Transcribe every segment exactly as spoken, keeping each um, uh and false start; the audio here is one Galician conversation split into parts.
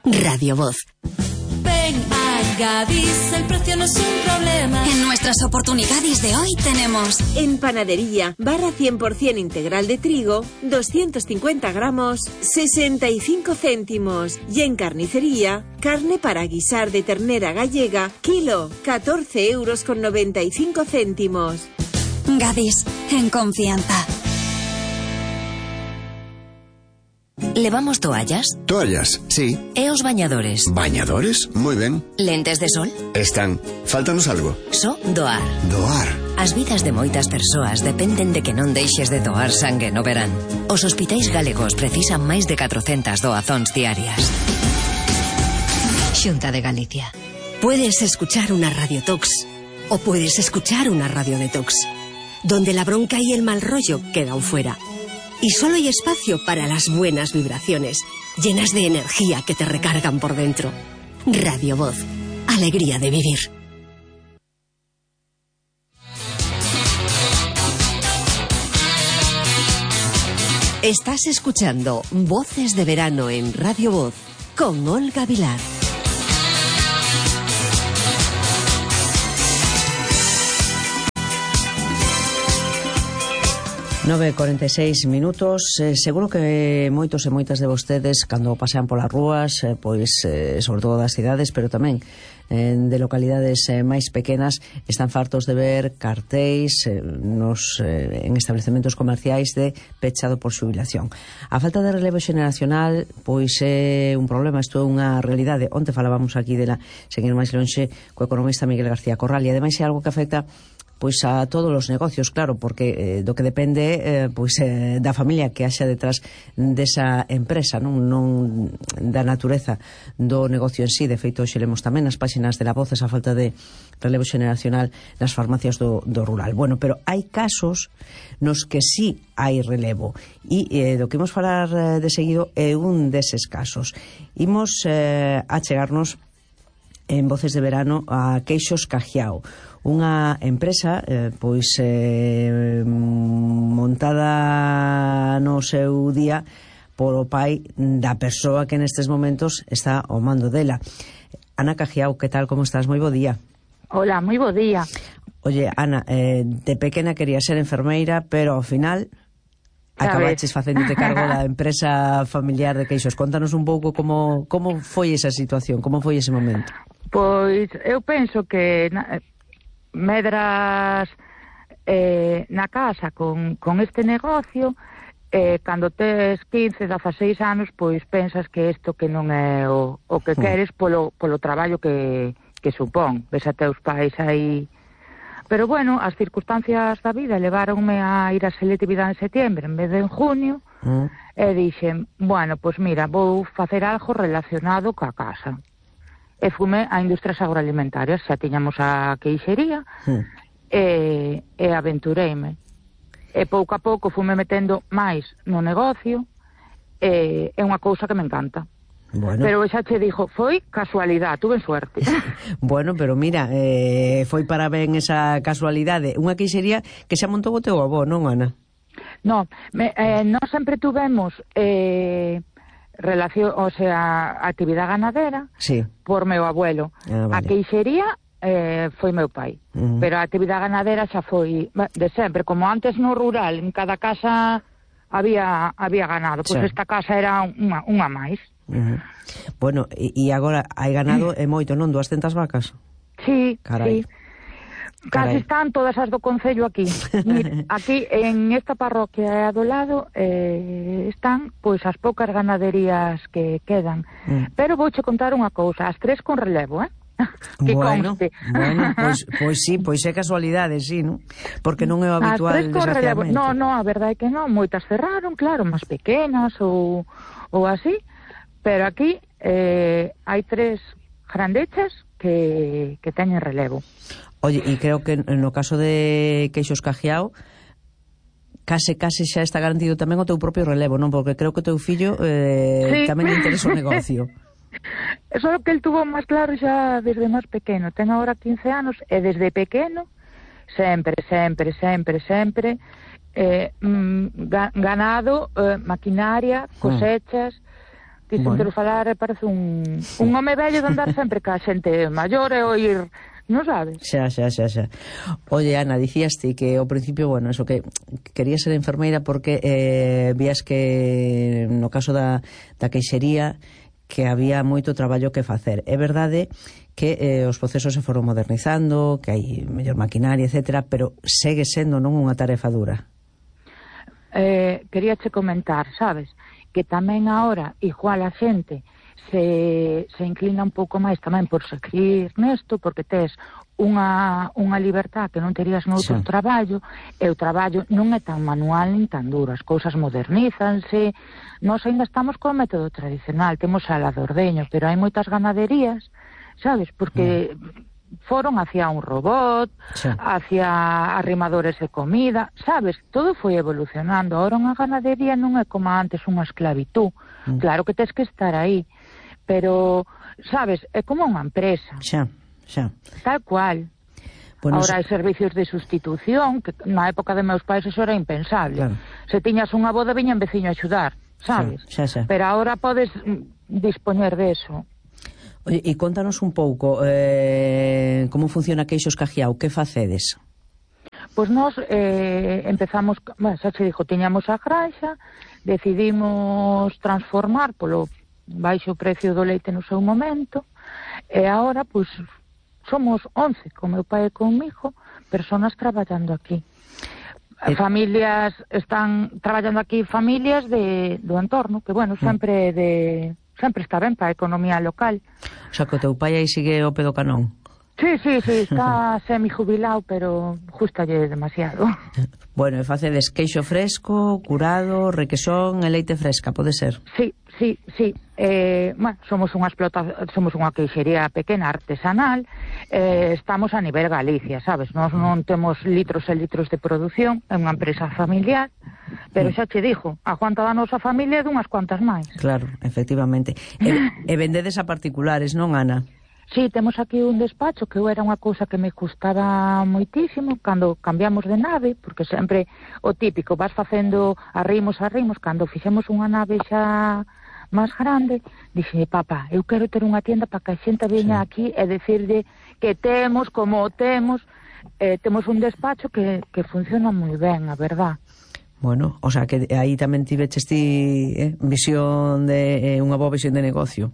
Radio Voz. Ven a Gadis, el precio no es un problema. En nuestras oportunidades de hoy tenemos... En panadería, barra cien por ciento integral de trigo, doscientos cincuenta gramos, sesenta y cinco céntimos. Y en carnicería, carne para guisar de ternera gallega, kilo, catorce euros con noventa y cinco céntimos. Gadis, en confianza. Levamos toallas? Toallas, sí. E os bañadores? Bañadores, moi ben. Lentes de sol? Están. Fáltanos algo. So doar. Doar. As vidas de moitas persoas dependen de que non deixes de doar sangue no verán. Os hospitais galegos precisan máis de catrocentas doazóns diarias. Xunta de Galicia. Puedes escuchar una radiotox o puedes escuchar una radiodetox, donde la bronca y el mal rollo quedan fuera. Y solo hay espacio para las buenas vibraciones, llenas de energía que te recargan por dentro. Radio Voz. Alegría de vivir. Estás escuchando Voces de Verano en Radio Voz con Olga Vilar. nove e cuarenta e seis minutos. eh, seguro que moitos e moitas de vostedes cando pasean polas rúas, eh, pois eh, sobre todo das cidades, pero tamén eh, de localidades eh, máis pequenas, están fartos de ver cartéis eh, nos, eh, en establecementos comerciais de pechado por xubilación. A falta de relevo xeneracional pois é un problema, isto é unha realidade. Onte falábamos aquí dela, seguir máis lonxe, co economista Miguel García Corral, e ademais é algo que afecta pois a todos os negocios, claro, porque eh, do que depende eh, pois eh, da familia que haxa detrás desa empresa, non, non da natureza do negocio en sí. De feito, hoxe lemos tamén nas páxinas de La Voz esa falta de relevo xeneracional nas farmacias do, do rural. Bueno, pero hai casos nos que sí hai relevo, e eh, do que imos falar eh, de seguido é un deses casos. Imos eh, a chegarnos en Voces de Verano a Queixos Cajiao, unha empresa eh, pois eh, montada no seu día polo pai da persoa que nestes momentos está ao mando dela. Ana Cajiao, que tal, como estás? Moi bo día. Hola, moi bo día. Oye, Ana, eh, de pequena quería ser enfermeira, pero ao final acabaches facéndote cargo da empresa familiar de Queixos. Contanos un pouco como, como foi esa situación, como foi ese momento. Pois eu penso que na, medras eh, na casa con, con este negocio, eh, cando tes quince, dezaseis anos, pois pensas que isto que non é o, o que queres polo, polo traballo que, que supón. Ves a teus pais aí. Pero bueno, as circunstancias da vida leváronme a ir a selectividade en setiembre en vez de en junio, mm. e dixen, bueno, pois mira, vou facer algo relacionado ca casa. E fume a industrias agroalimentarias, xa tiñamos a queixería, mm. e, e aventureime. E pouco a pouco fume metendo máis no negocio, e é unha cousa que me encanta. Bueno. Pero xa che dixo, foi casualidade, tuve suerte. Bueno, pero mira, eh, foi para ben esa casualidade. Unha queixería que xa montou o teu avó, non, Ana? No, me, eh, nós sempre tuvemos eh, relación, o sea, actividade ganadera, sí, por meu abuelo. Ah, vale. A queixería eh, foi meu pai, uh-huh. pero a actividade ganadera xa foi de sempre, como antes no rural, en cada casa había había ganado, pois pues sí. Esta casa era unha, unha máis. Uh-huh. Bueno, e, e agora hai ganado e moito, non? duascentas vacas? Sí, carai. Sí. Casi están todas as do concello aquí. Mira, aquí en esta parroquia do lado eh, están pois as poucas ganaderías que quedan. Mm. Pero vouche contar unha cousa, as tres con relevo, eh? Que bueno, conste. Bueno, pois, pois sí, pois é casualidade, sí, non? Porque non é o habitual, as tres con relevo. No, no, a verdade é que non, moitas cerraron, claro, máis pequenas ou, ou así, pero aquí eh, hai tres grandechas que, que teñen relevo. Oye, e creo que no caso de Queixos Cajiao case case xa está garantido tamén o teu propio relevo, non? Porque creo que o teu fillo eh, sí. tamén lle interesa o negocio. Eso é o que el tuvo máis claro xa desde máis pequeno. Ten agora quince anos e desde pequeno sempre, sempre, sempre, sempre eh, mm, ganado, eh, maquinaria, cosechas, Ti Bueno. bueno. falar e parece un, un home vello de andar sempre ca xente maior e oír, non sabes? Xa, xa, xa, xa. Oye, Ana, dicías ti que ao principio, bueno, eso que querías ser enfermeira porque eh, vías que no caso da, da queixería que había moito traballo que facer. É verdade que eh, os procesos se foron modernizando, que hai mellor maquinaria, etcétera, pero segue sendo non unha tarefa dura. Eh, quería che comentar, sabes, que tamén agora igual a xente se, se inclina un pouco máis tamén por seguir nesto, porque tes unha, unha libertad que non terías noutro sí. traballo, e o traballo non é tan manual nin tan duro, as cousas modernízanse. Nós ainda estamos co método tradicional, temos sala de ordeño, pero hai moitas ganaderías, sabes, porque mm. foron hacia un robot, sí. hacia arrimadores de comida, sabes, todo foi evolucionando. Ahora unha ganadería non é como antes unha esclavitú, mm. claro que tes que estar aí, pero, sabes, é como unha empresa. Xa, xa. Tal cual. Bueno, ahora hai servicios de sustitución, que na época de meus pais eso era impensable. Claro. Se tiñas unha boda, viña un veciño a axudar, sabes? Xa, xa, xa. Pero ahora podes dispoñer de eso. Oye, e contanos un pouco eh, como funciona Queixos Cajiao, que facedes? Pois nós eh, empezamos, bueno, xa che dixo, tiñamos a granxa, decidimos transformar polo baixo precio do leite no seu momento, e agora, pois, somos once, con meu pai e comigo, personas traballando aquí. Eh, familias, están traballando aquí familias de, do entorno, que, bueno, sempre de... sempre está ben para a economía local. O sea, que o teu pai aí sigue o pedo canón. Sí, sí, sí, está semi-jubilado, pero justalle demasiado. Bueno, e facedes queixo fresco, curado, requesón e leite fresca, pode ser? Sí, sí, sí. Eh, bueno, somos unha explota, somos unha queixería pequena, artesanal, eh, estamos a nivel Galicia, sabes? Nós non temos litros e litros de produción, é unha empresa familiar, pero xa che dixo, a cuanta da nosa familia é dunhas cuantas máis. Claro, efectivamente. E, e vendedes a particulares, non, Ana? Sí, temos aquí un despacho que era unha cousa que me custaba moitísimo cando cambiamos de nave, porque sempre o típico, vas facendo arrimos, arrimos, cando fixemos unha nave xa máis grande, dixe, papá, eu quero ter unha tienda para que a xente veña sí. aquí e decirlle que temos, como o temos, eh, temos un despacho que, que funciona moi ben, a verdad. Bueno, o sea, que aí tamén tiveches ti eh, visión de, eh, unha boa visión de negocio.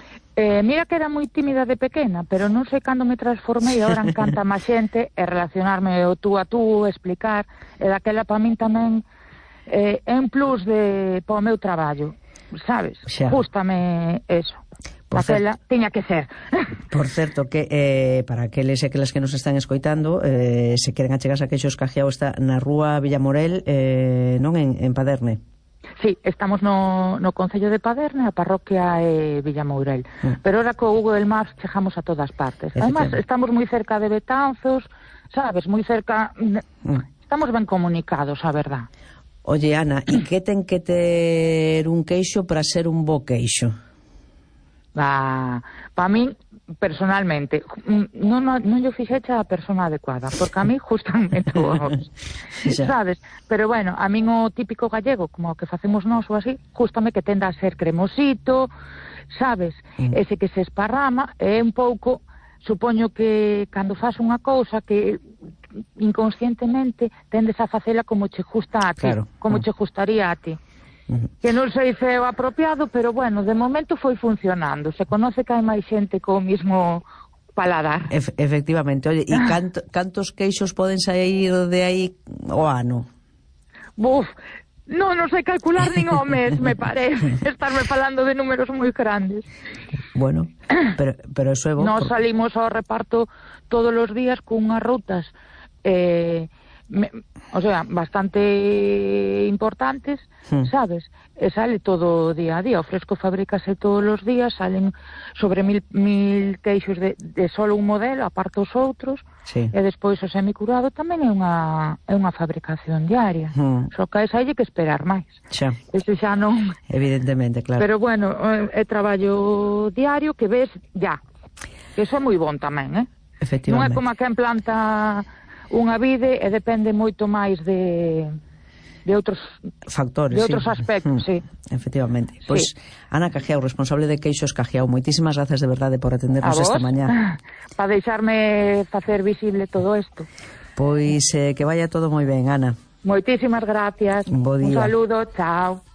Eh, mira que era moi tímida de pequena, pero non sei cando me transformei, agora encanta máis xente e relacionarme o tú a tú, explicar, e daquela para min tamén eh, é un plus de para o meu traballo, sabes? Xa. Gústame eso. Por daquela certo, tiña que ser. Por certo, que eh, para aqueles e aquelas que nos están escoitando, eh, se queren achegarse a Queixos Cajiao, está na rúa Villamorel, eh, non en, en Paderne. Sí, estamos no, no Concello de Paderne, a parroquia é Villamourel. Mm. Pero ahora co Google Maps chegamos a todas partes. Además, estamos moi cerca de Betanzos, sabes, moi cerca... Mm. Estamos ben comunicados, a verdad. Oye, Ana, e que ten que ter un queixo para ser un bo queixo? Ah, para min, personalmente, non, non, non yo fixecha a persona adecuada, porque a mí justamente todos, sabes? Pero bueno, a min o típico gallego, como o que facemos nós ou así, justame que tenda a ser cremosito, sabes? Mm. Ese que se esparrama, é un pouco, supoño que cando faz unha cousa que inconscientemente tendes a facela como che justa a ti, claro. como mm. che gustaría a ti. Que non sei se é o apropiado, pero bueno, de momento foi funcionando. Se conoce que hai máis xente co mismo paladar. Ef efectivamente. Oye, e canto, cantos queixos poden sair de aí o ano? Buf, non, non sei calcular nin o mes, me parece. Estarme falando de números moi grandes. Bueno, pero, pero eso é bo. Nos salimos ao reparto todos os días cunhas rutas eh, me, o sea, bastante importantes, hmm. sabes? E sale todo día a día, o fresco fabrícase todos os días, salen sobre mil, mil queixos de, de solo un modelo, aparte os outros, sí. E despois o semicurado tamén é unha, é unha fabricación diaria, hmm. só que esa hai que esperar máis. Xa. Ese xa non... Evidentemente, claro. Pero bueno, é traballo diario que ves ya, que eso é moi bon tamén, eh? Efectivamente. Non é como a quen planta unha vide e depende moito máis de... de outros factores, de outros sí. aspectos, mm, sí. Efectivamente. Sí. Pois, Ana Cajiao, responsable de Queixos Cajiao, moitísimas gracias de verdade por atendernos esta mañá. Para deixarme facer visible todo isto. Pois eh, que vaya todo moi ben, Ana. Moitísimas gracias. Bo día. Un saludo, chao.